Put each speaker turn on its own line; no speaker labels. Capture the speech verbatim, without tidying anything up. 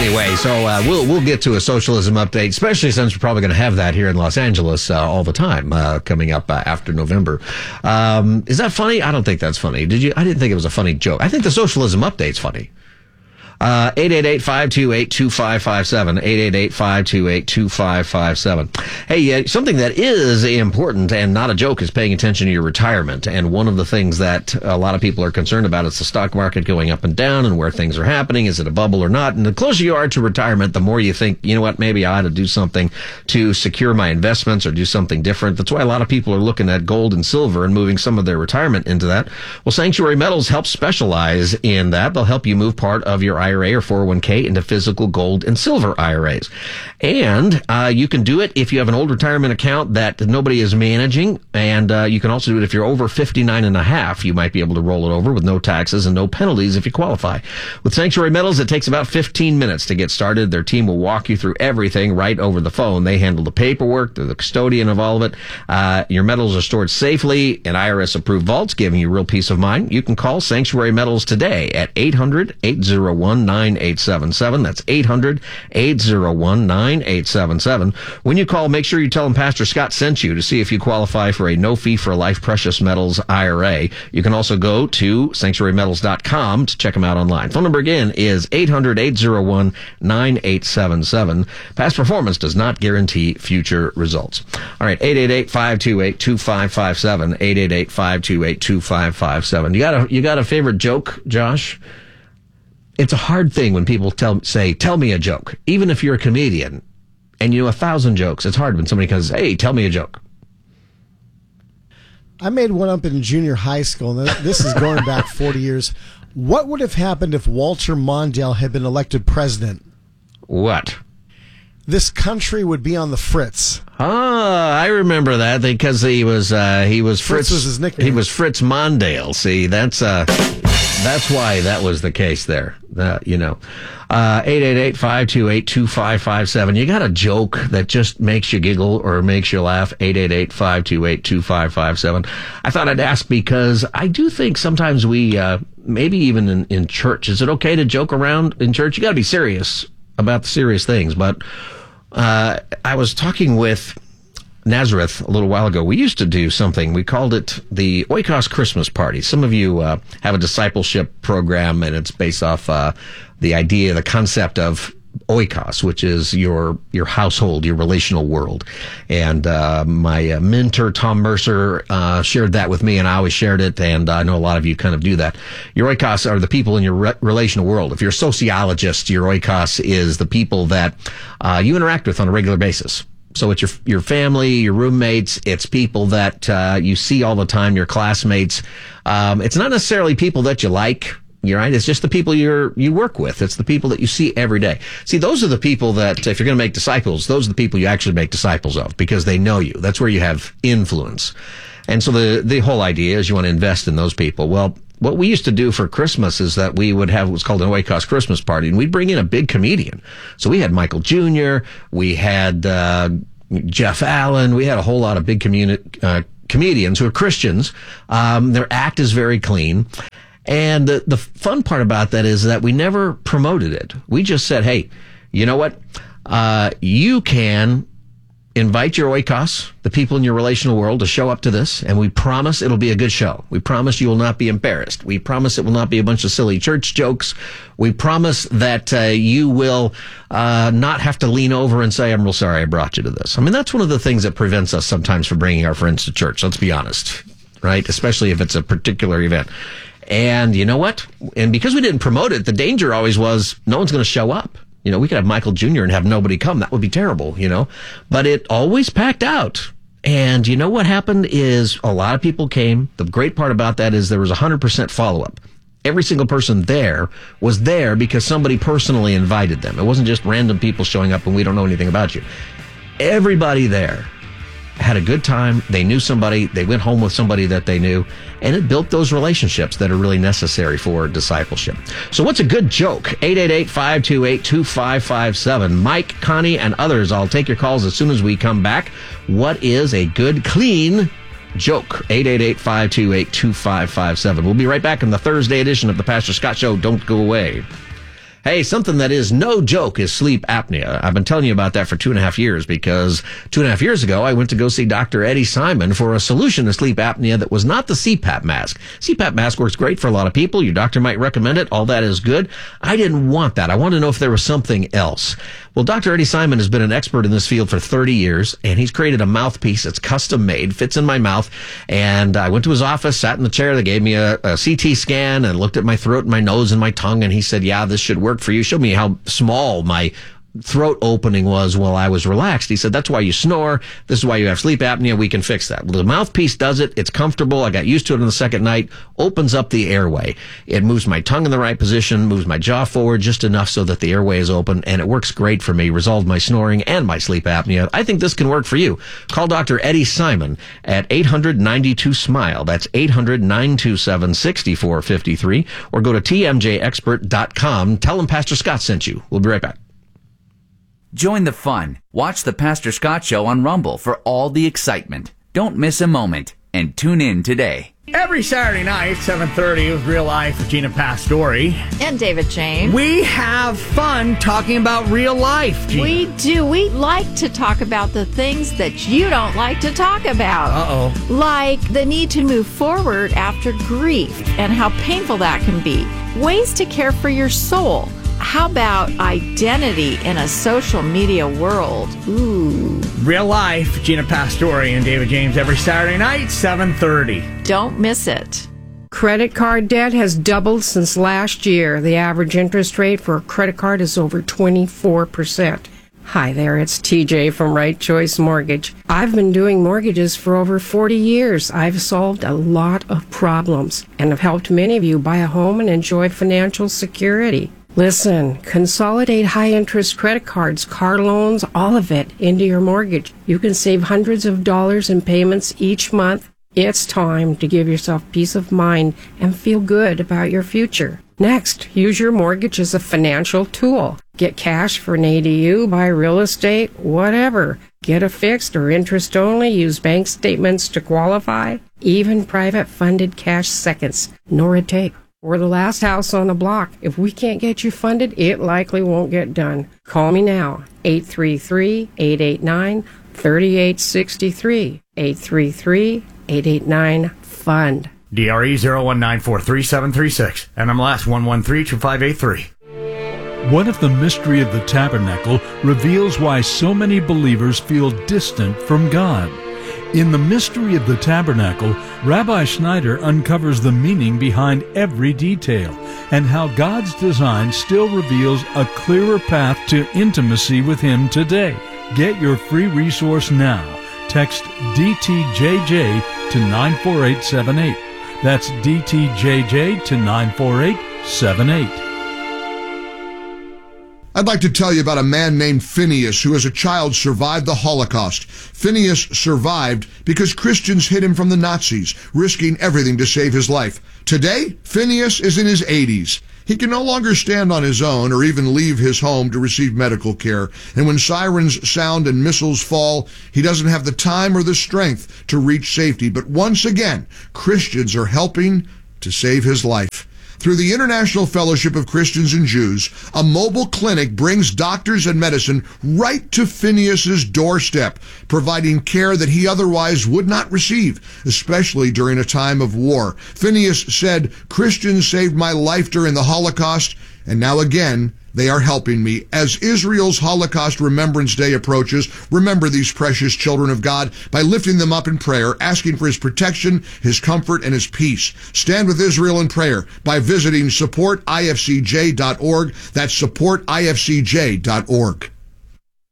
Anyway, so uh, we'll we'll get to a socialism update, especially since we're probably going to have that here in Los Angeles uh, all the time uh, coming up uh, after November. Um, is that funny? I don't think that's funny. Did you? I didn't think it was a funny joke. I think the socialism update's funny. Uh, eight eight eight, five two eight, two five five seven, eight eight eight, five two eight, two five five seven. Hey, uh, something that is important and not a joke is paying attention to your retirement. And one of the things that a lot of people are concerned about is the stock market going up and down and where things are happening. Is it a bubble or not? And the closer you are to retirement, the more you think, you know what, maybe I ought to do something to secure my investments or do something different. That's why a lot of people are looking at gold and silver and moving some of their retirement into that. Well, Sanctuary Metals helps specialize in that. They'll help you move part of your I R A or four oh one k into physical gold and silver I R As. And uh, you can do it if you have an old retirement account that nobody is managing. And uh, you can also do it if you're over fifty-nine and a half. You might be able to roll it over with no taxes and no penalties if you qualify. With Sanctuary Metals, it takes about fifteen minutes to get started. Their team will walk you through everything right over the phone. They handle the paperwork. They're the custodian of all of it. Uh, your metals are stored safely in I R S-approved vaults, giving you real peace of mind. You can call Sanctuary Metals today at eight hundred, eight oh one, nine eight seven seven. That's eight hundred, eight oh one, nine eight seven seven. When you call, make sure you tell them Pastor Scott sent you to see if you qualify for a no-fee-for-life precious metals I R A. You can also go to sanctuary metals dot com to check them out online. Phone number again is eight hundred, eight oh one, nine eight seven seven. Past performance does not guarantee future results. All right, eight eight eight, five two eight, two five five seven, eight eight eight, five two eight, two five five seven. You got a, you got a favorite joke, Josh? It's a hard thing when people tell say, tell me a joke. Even if you're a comedian and you know a thousand jokes, it's hard when somebody comes, hey, tell me a joke.
I made one up in junior high school, and this is going back forty years. What would have happened if Walter Mondale had been elected president?
What?
This country would be on the fritz.
Ah, I remember that because he was uh, he was Fritz,
Fritz was his nickname.
He was Fritz Mondale. See, that's uh, that's why that was the case there. Uh, you know, uh, eight eight eight, five two eight, two five five seven. You got a joke that just makes you giggle or makes you laugh? eight eight eight, five two eight, two five five seven. I thought I'd ask because I do think sometimes we, uh, maybe even in, in church, is it okay to joke around in church? You got to be serious about the serious things, but uh, I was talking with Nazareth a little while ago. We used to do something. We called it the Oikos Christmas Party. Some of you uh, have a discipleship program, and it's based off uh, the idea, the concept of Oikos, which is your your household, your relational world. And uh, my uh, mentor, Tom Mercer, uh, shared that with me, and I always shared it, and I know a lot of you kind of do that. Your Oikos are the people in your re- relational world. If you're a sociologist, your Oikos is the people that uh, you interact with on a regular basis. So it's your your family, your roommates, it's people that uh, you see all the time, your classmates. Um, it's not necessarily people that you like. You're right. It's just the people you're, you work with. It's the people that you see every day. See, those are the people that, if you're going to make disciples, those are the people you actually make disciples of because they know you. That's where you have influence. And so the, the whole idea is you want to invest in those people. Well, what we used to do for Christmas is that we would have what's called an Oikos Christmas party, and we'd bring in a big comedian. So we had Michael Junior, we had, uh, Jeff Allen, we had a whole lot of big communi- uh, comedians who are Christians. Um, their act is very clean. And the, the fun part about that is that we never promoted it. We just said, hey, you know what? Uh, you can invite your Oikos, the people in your relational world, to show up to this, and we promise it'll be a good show. We promise you will not be embarrassed. We promise it will not be a bunch of silly church jokes. We promise that uh, you will uh, not have to lean over and say, I'm real sorry I brought you to this. I mean, that's one of the things that prevents us sometimes from bringing our friends to church. Let's be honest, right? Especially if it's a particular event. And you know what? And because we didn't promote it, the danger always was no one's going to show up. You know, we could have Michael Junior and have nobody come. That would be terrible, you know. But it always packed out. And you know what happened is a lot of people came. The great part about that is there was one hundred percent follow-up. Every single person there was there because somebody personally invited them. It wasn't just random people showing up and we don't know anything about you. Everybody there had a good time. They knew somebody. They went home with somebody that they knew. And it built those relationships that are really necessary for discipleship. So what's a good joke? eight eight eight, five two eight, two five five seven. Mike, Connie, and others, I'll take your calls as soon as we come back. What is a good, clean joke? eight eight eight, five two eight, two five five seven. We'll be right back in the Thursday edition of the Pastor Scott Show. Don't go away. Hey, something that is no joke is sleep apnea. I've been telling you about that for two and a half years because two and a half years ago, I went to go see Doctor Eddie Simon for a solution to sleep apnea that was not the C PAP mask. C PAP mask works great for a lot of people. Your doctor might recommend it. All that is good. I didn't want that. I wanted to know if there was something else. Well, Doctor Eddie Simon has been an expert in this field for thirty years, and he's created a mouthpiece that's custom made, fits in my mouth. And I went to his office, sat in the chair. They gave me a, a C T scan and looked at my throat and my nose and my tongue. And he said, yeah, this should work for you. Showed me how small my throat opening was while I was relaxed. He said, that's why you snore. This is why you have sleep apnea. We can fix that. Well, the mouthpiece does it. It's comfortable. I got used to it on the second night. Opens up the airway. It moves my tongue in the right position, moves my jaw forward just enough so that the airway is open, and it works great for me. Resolved my snoring and my sleep apnea. I think this can work for you. Call Doctor Eddie Simon at eight hundred ninety-two SMILE. That's eight hundred nine two seven six four five three, or go to T M J expert dot com. Tell him Pastor Scott sent you. We'll be right back.
Join the fun. Watch the Pastor Scott Show on Rumble for all the excitement. Don't miss a moment, and tune in today.
Every Saturday night, seven thirty, with Real Life with Gina Pastori.
And David James.
We have fun talking about real life, Gina.
We do. We like to talk about the things that you don't like to talk about.
Uh-oh.
Like the need to move forward after grief and how painful that can be. Ways to care for your soul. How about identity in a social media world? Ooh.
Real Life, Gina Pastori and David James, every Saturday night, seven thirty.
Don't miss it.
Credit card debt has doubled since last year. The average interest rate for a credit card is over twenty-four percent. Hi there, it's T J from Right Choice Mortgage. I've been doing mortgages for over forty years. I've solved a lot of problems and have helped many of you buy a home and enjoy financial security. Listen, consolidate high-interest credit cards, car loans, all of it into your mortgage. You can save hundreds of dollars in payments each month. It's time to give yourself peace of mind and feel good about your future. Next, use your mortgage as a financial tool. Get cash for an A D U, buy real estate, whatever. Get a fixed or interest only, use bank statements to qualify. Even private funded cash seconds. Nora Tape. We're the last house on the block. If we can't get you funded, it likely won't get done. Call me now, eight three three, eight eight nine, three eight six three, eight three three, eight eight nine, FUND.
D R E zero one nine four three seven three six, N M L S one one three two five eight three.
What if the mystery of the tabernacle reveals why so many believers feel distant from God? In The Mystery of the Tabernacle, Rabbi Schneider uncovers the meaning behind every detail and how God's design still reveals a clearer path to intimacy with Him today. Get your free resource now. Text D T J J to nine four eight seven eight. That's D T J J to nine four eight seven eight.
I'd like to tell you about a man named Phineas who as a child survived the Holocaust. Phineas survived because Christians hid him from the Nazis, risking everything to save his life. Today, Phineas is in his eighties. He can no longer stand on his own or even leave his home to receive medical care. And when sirens sound and missiles fall, he doesn't have the time or the strength to reach safety. But once again, Christians are helping to save his life. Through the International Fellowship of Christians and Jews, a mobile clinic brings doctors and medicine right to Phineas's doorstep, providing care that he otherwise would not receive, especially during a time of war. Phineas said, "Christians saved my life during the Holocaust, and now again, they are helping me." As Israel's Holocaust Remembrance Day approaches, remember these precious children of God by lifting them up in prayer, asking for His protection, His comfort, and His peace. Stand with Israel in prayer by visiting support I F C J dot org. That's support I F C J dot org.